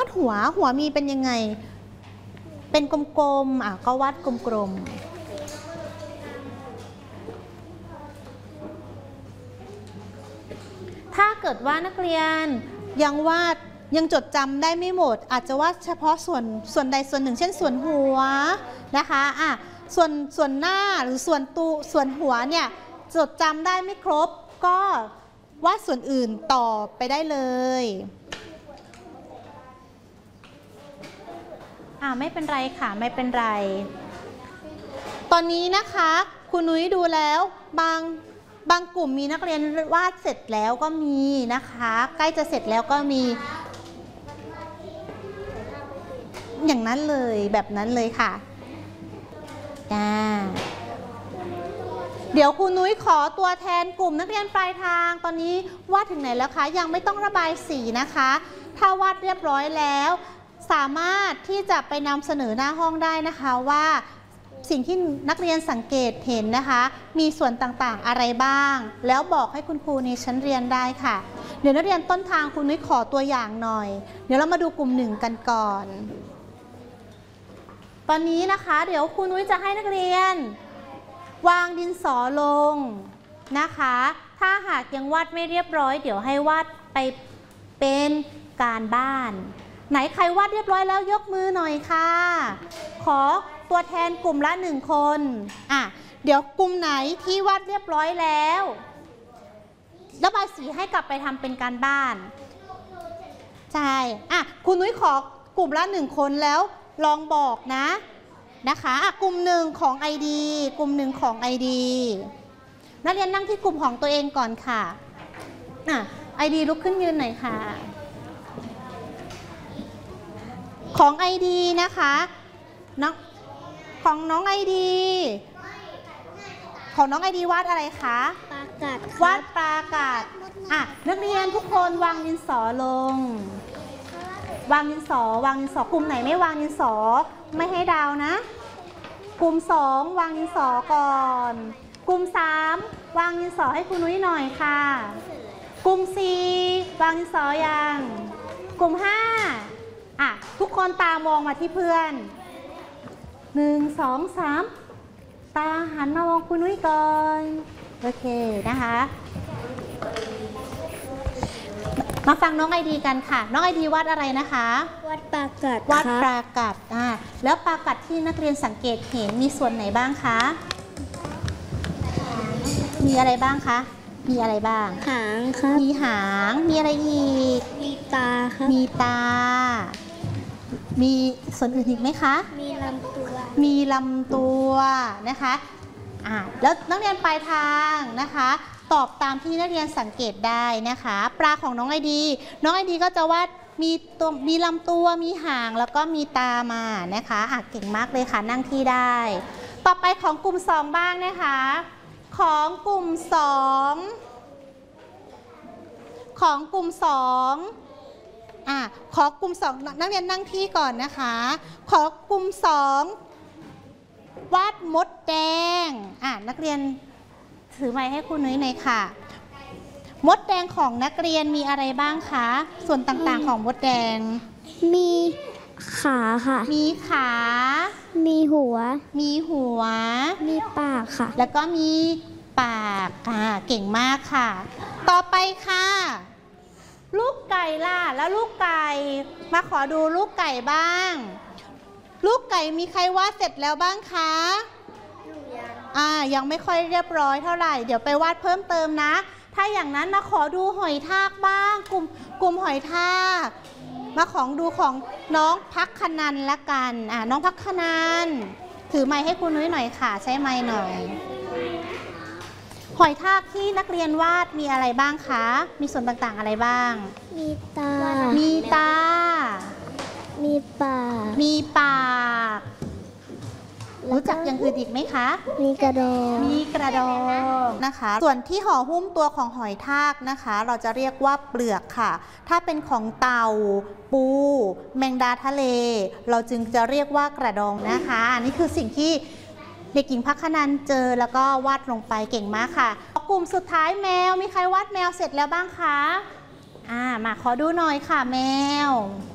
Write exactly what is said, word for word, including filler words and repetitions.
าดหัวหัวมีเป็นยังไงเป็นกลมๆอ่ะก็วาดกลมๆถ้าเกิดว่านักเรียนยังวาดยังจดจำได้ไม่หมดอาจจะวาดเฉพาะส่วนส่วนใดส่วนหนึ่งเช่นส่วนหัวนะคะอ่ะส่วนส่วนหน้าหรือส่วนตูส่วนหัวเนี่ยจดจำได้ไม่ครบก็วาดส่วนอื่นต่อไปได้เลยอ่าไม่เป็นไรค่ะไม่เป็นไรตอนนี้นะคะคุณนุ้ยดูแล้วบางบางกลุ่มมีนักเรียนวาดเสร็จแล้วก็มีนะคะใกล้จะเสร็จแล้วก็มีอย่างนั้นเลยแบบนั้นเลยค่ะจ้าเดี๋ยวครูนุ้ยขอตัวแทนกลุ่มนักเรียนปลายทางตอนนี้วาดถึงไหนแล้วคะยังไม่ต้องระบายสีนะคะถ้าวาดเรียบร้อยแล้วสามารถที่จะไปนำเสนอหน้าห้องได้นะคะว่าสิ่งที่นักเรียนสังเกตเห็นนะคะมีส่วนต่างๆอะไรบ้างแล้วบอกให้คุณครูในชั้นเรียนได้ค่ะเดี๋ยวนักเรียนต้นทางครูนุ้ยขอตัวอย่างหน่อยเดี๋ยวเรามาดูกลุ่มหนึ่งกันก่อนตอนนี้นะคะเดี๋ยวครูนุ้ยจะให้นักเรียนวางดินสอลงนะคะถ้าหากยังวาดไม่เรียบร้อยเดี๋ยวให้วาดไปเป็นการบ้านไหนใครวาดเรียบร้อยแล้วยกมือหน่อยค่ะขอตัวแทนกลุ่มละหนึ่งคนอ่ะเดี๋ยวกลุ่มไหนที่วาดเรียบร้อยแล้วระบายสีให้กลับไปทำเป็นการบ้านใช่อ่ะคุณนุ้ยขอกลุ่มละหนึ่งคนแล้วลองบอกนะนะคะอ่ะกลุ่มหนึ่งของ ไอ ดี กลุ่มหนึ่งของ ไอ ดี นักเรียนนั่งที่กลุ่มของตัวเองก่อนค่ะอ่ะ ไอ ดี ลุกขึ้นยืนหน่อยค่ะของ ไอ ดี นะคะน้องของน้อง ไอ ดี ของน้อง ไอ ดี วาดอะไรคะปลากาศวาดปลากาศอ่ะนักเรียนทุกคนวางดินสอลงวางดินสอวางดินสอกลุ่มไหนไม่วางดินสอไม่ให้ดาวนะกลุ่มสองวางดินสอก่อนกลุ่มสามวางดินสอให้คุณนุ้ยหน่อยค่ะกลุ่มสี่วางดินสอยังกลุ่มห้าอ่ะทุกคนตามองมาที่เพื่อนหนึ่งสองสามตาหันมามองคุณนุ้ยก่อนโอเคนะคะมาฟังน้อง ไอ ดี กันค่ะน้อง ไอ ดี วาดอะไรนะคะวาดปลากาศวาดปลากาศอ่าแล้วปลากาศที่นักเรียนสังเกตเห็นมีส่วนไหนบ้างคะมีอะไรบ้างคะมีอะไรบ้างหางครับมีหางมีอะไรอีกมีตาครับมีตามีส่วนอื่นอีกไหมคะมีลำตัวมีลำตัวนะคะอ่าแล้วนักเรียนปลายทางนะคะตอบตามที่นักเรียนสังเกตได้นะคะปลาของน้อง ไอ ดี น้อง ไอ ดี ก็จะวาดมีตัวมีลำตัวมีหางแล้วก็มีตามานะคะอ่ะเก่งมากเลยค่ะนั่งที่ได้ต่อไปของกลุ่มสองบ้างนะคะของกลุ่มสองของกลุ่มสองอ่ะขอกลุ่มสองนักเรียนนั่งที่ก่อนนะคะขอกลุ่มสองวาดมดแดงอ่ะนักเรียนถือไม้ให้คุณนุ้ยหน่อยค่ะมดแดงของนักเรียนมีอะไรบ้างคะส่วนต่างๆของมดแดงมีขาค่ะมีขามีหัวมีหัวมีปากค่ะแล้วก็มีปากค่ะเก่งมากค่ะต่อไปค่ะลูกไก่ล่ะแล้วลูกไก่มาขอดูลูกไก่บ้างลูกไก่มีใครวาดเสร็จแล้วบ้างคะอ่ายังไม่ค่อยเรียบร้อยเท่าไหร่เดี๋ยวไปวาดเพิ่มเติมนะถ้าอย่างนั้นมาขอดูหอยทากบ้างกลุ่มกลุ่มหอยทากมาของดูของน้องพักคนันละกันอ่าน้องพักคนันถือไม้ให้คุณนุ้ยหน่อยค่ะใช้ไม้หน่อยหอยทากที่นักเรียนวาดมีอะไรบ้างคะมีส่วนต่างๆอะไรบ้างมีตามีตามีปากมีปากรู้จักอย่างอื่นอีกไหมคะมีกระดองมีกระดองนะคะส่วนที่ห่อหุ้มตัวของหอยทากนะคะเราจะเรียกว่าเปลือกค่ะถ้าเป็นของเต่าปูแมงดาทะเลเราจึงจะเรียกว่ากระดองนะคะอันนี้คือสิ่งที่เด็กหญิงพักคนันเจอแล้วก็วาดลงไปเก่งมากค่ะกลุ่มสุดท้ายแมวมีใครวาดแมวเสร็จแล้วบ้างคะอ่ามาขอดูหน่อยค่ะแมว